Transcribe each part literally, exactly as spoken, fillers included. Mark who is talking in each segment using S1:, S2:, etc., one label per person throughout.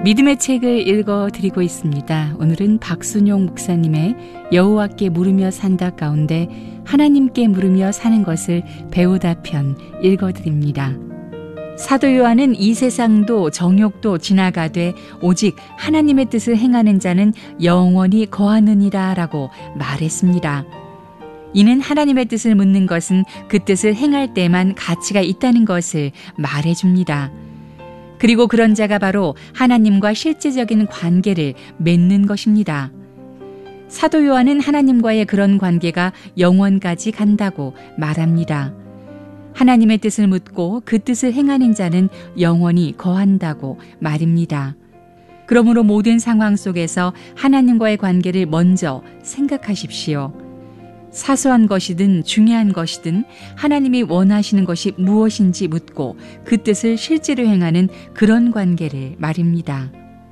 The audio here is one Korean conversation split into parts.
S1: 믿음의 책을 읽어드리고 있습니다. 오늘은 박순용 목사님의 여호와께 물으며 산다 가운데 하나님께 물으며 사는 것을 배우다 편 읽어드립니다. 사도 요한은 이 세상도 정욕도 지나가되 오직 하나님의 뜻을 행하는 자는 영원히 거하느니라 라고 말했습니다. 이는 하나님의 뜻을 묻는 것은 그 뜻을 행할 때만 가치가 있다는 것을 말해줍니다. 그리고 그런 자가 바로 하나님과 실제적인 관계를 맺는 것입니다. 사도 요한은 하나님과의 그런 관계가 영원까지 간다고 말합니다. 하나님의 뜻을 묻고 그 뜻을 행하는 자는 영원히 거한다고 말입니다. 그러므로 모든 상황 속에서 하나님과의 관계를 먼저 생각하십시오. 사소한 것이든 중요한 것이든 하나님이 원하시는 것이 무엇인지 묻고 그 뜻을 실제로 행하는 그런 관계를 말입니다.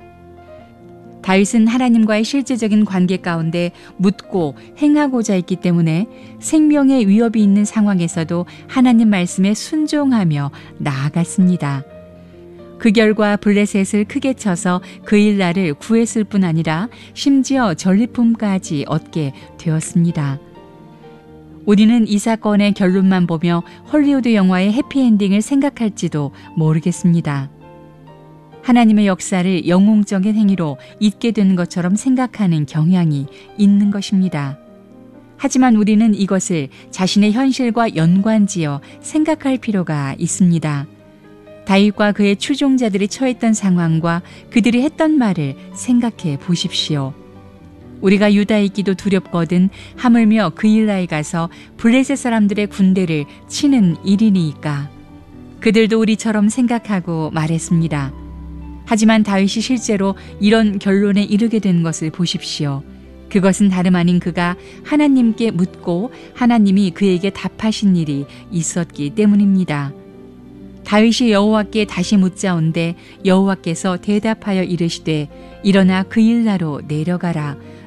S1: 다윗은 하나님과의 실제적인 관계 가운데 묻고 행하고자 했기 때문에 생명의 위협이 있는 상황에서도 하나님 말씀에 순종하며 나아갔습니다. 그 결과 블레셋을 크게 쳐서 그 일날을 구했을 뿐 아니라 심지어 전리품까지 얻게 되었습니다. 우리는 이 사건의 결론만 보며 헐리우드 영화의 해피엔딩을 생각할지도 모르겠습니다. 하나님의 역사를 영웅적인 행위로 잊게 되는 것처럼 생각하는 경향이 있는 것입니다. 하지만 우리는 이것을 자신의 현실과 연관지어 생각할 필요가 있습니다. 다윗과 그의 추종자들이 처했던 상황과 그들이 했던 말을 생각해 보십시오. 우리가 유다에 있기도 두렵거든 하물며 그 일라에 가서 블레셋 사람들의 군대를 치는 일이니까. 그들도 우리처럼 생각하고 말했습니다. 하지만 다윗이 실제로 이런 결론에 이르게 된 것을 보십시오. 그것은 다름 아닌 그가 하나님께 묻고 하나님이 그에게 답하신 일이 있었기 때문입니다. 다윗이 여호와께 다시 묻자온데 여호와께서 대답하여 이르시되 일어나 그 일나로 내려가라.